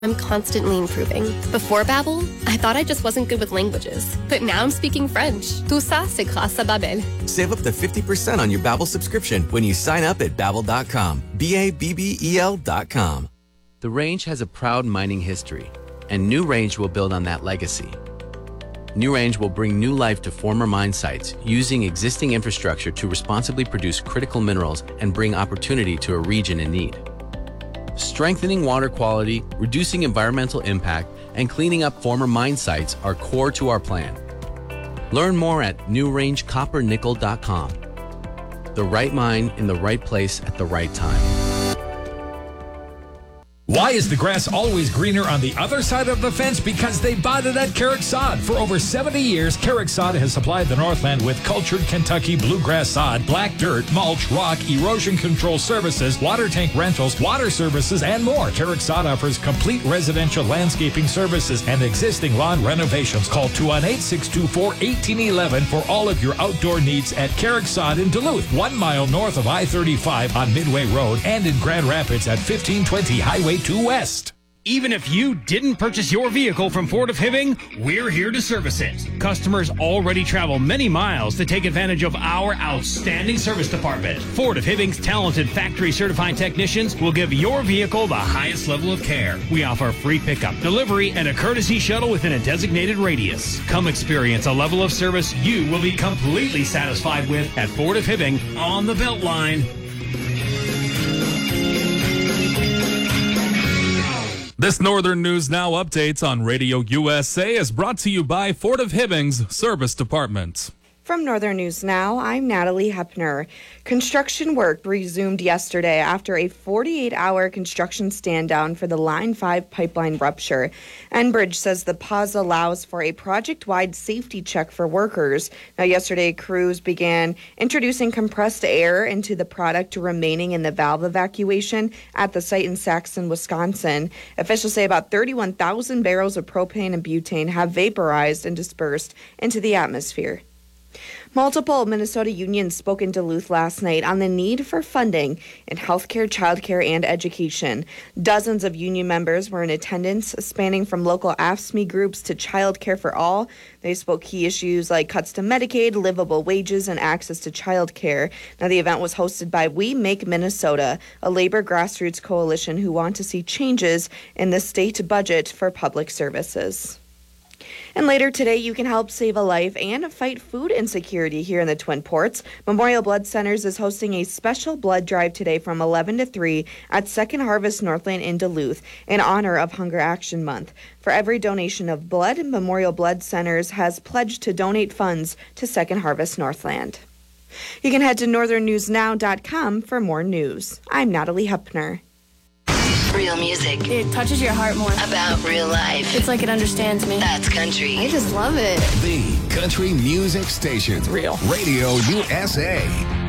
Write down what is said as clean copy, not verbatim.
I'm constantly improving. Before Babbel, I thought I just wasn't good with languages. But now I'm speaking French. Tout ça, c'est grâce à Babbel. Save up to 50% on your Babbel subscription when you sign up at Babbel.com. Babbel.com. The Range has a proud mining history, and New Range will build on that legacy. New Range will bring new life to former mine sites using existing infrastructure to responsibly produce critical minerals and bring opportunity to a region in need. Strengthening water quality, reducing environmental impact, and cleaning up former mine sites are core to our plan. Learn more at newrangecoppernickel.com. The right mine in the right place at the right time. Why is the grass always greener on the other side of the fence? Because they bought it at Carrick Sod. For over 70 years, Carrick Sod has supplied the Northland with cultured Kentucky bluegrass sod, black dirt, mulch, rock, erosion control services, water tank rentals, water services, and more. Carrick Sod offers complete residential landscaping services and existing lawn renovations. Call 218-624-1811 for all of your outdoor needs at Carrick Sod in Duluth, 1 mile north of I-35 on Midway Road, and in Grand Rapids at 1520 Highway 2 West. Even if you didn't purchase your vehicle from Ford of Hibbing, we're here to service it. Customers already travel many miles to take advantage of our outstanding service department. Ford of Hibbing's talented factory-certified technicians will give your vehicle the highest level of care. We offer free pickup, delivery, and a courtesy shuttle within a designated radius. Come experience a level of service you will be completely satisfied with at Ford of Hibbing on the Beltline. This Northern News Now updates on Radio USA is brought to you by Ford of Hibbing's Service Department. From Northern News Now, I'm Natalie Hepner. Construction work resumed yesterday after a 48-hour construction stand-down for the Line 5 pipeline rupture. Enbridge says the pause allows for a project-wide safety check for workers. Now, yesterday, crews began introducing compressed air into the product remaining in the valve evacuation at the site in Saxon, Wisconsin. Officials say about 31,000 barrels of propane and butane have vaporized and dispersed into the atmosphere. Multiple Minnesota unions spoke in Duluth last night on the need for funding in healthcare, childcare, and education. Dozens of union members were in attendance, spanning from local AFSCME groups to Child Care for All. They spoke key issues like cuts to Medicaid, livable wages, and access to child care. Now, the event was hosted by We Make Minnesota, a labor grassroots coalition who want to see changes in the state budget for public services. And later today, you can help save a life and fight food insecurity here in the Twin Ports. Memorial Blood Centers is hosting a special blood drive today from 11 to 3 at Second Harvest Northland in Duluth in honor of Hunger Action Month. For every donation of blood, Memorial Blood Centers has pledged to donate funds to Second Harvest Northland. You can head to northernnewsnow.com for more news. I'm Natalie Hepner. Real music. It touches your heart more. About real life. It's like it understands me. That's country. I just love it. The country music station. It's real. Radio USA.